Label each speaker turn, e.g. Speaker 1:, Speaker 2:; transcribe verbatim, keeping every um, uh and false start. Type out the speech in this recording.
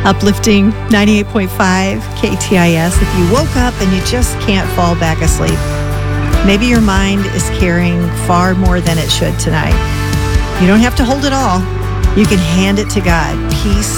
Speaker 1: Uplifting ninety-eight point five K T I S. If you woke up and you just can't fall back asleep, maybe your mind is carrying far more than it should tonight. You don't have to hold it all. You can hand it to God. Peace